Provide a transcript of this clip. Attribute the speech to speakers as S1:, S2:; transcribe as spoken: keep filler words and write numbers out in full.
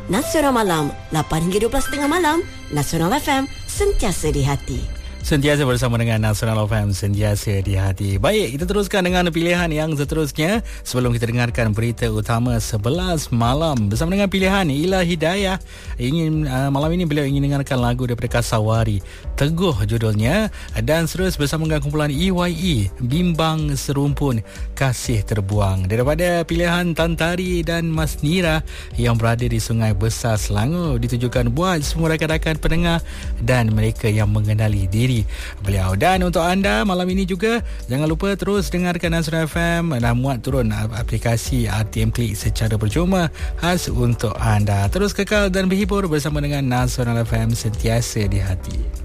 S1: Nasional Malam, lapan hingga dua belas tiga puluh malam. Nasional F M, sentiasa di hati.
S2: Sentiasa bersama dengan Nasional F M, sentiasa di hati. Baik, kita teruskan dengan pilihan yang seterusnya sebelum kita dengarkan berita utama sebelas malam. Bersama dengan pilihan Ila Hidayah. Ingin uh, malam ini beliau ingin dengarkan lagu daripada Kasawari, Teguh judulnya, dan terus bersama dengan kumpulan E Y E, Bimbang Serumpun Kasih Terbuang. Daripada pilihan Tantari dan Mas Nira yang berada di Sungai Besar Selangor, ditujukan buat semua rakan-rakan pendengar dan mereka yang mengenali diri beliau. Dan untuk anda malam ini juga, jangan lupa terus dengarkan Nasional F M dan muat turun aplikasi R T M Klik secara percuma khas untuk anda. Terus kekal dan berhibur bersama dengan Nasional F M, sentiasa di hati.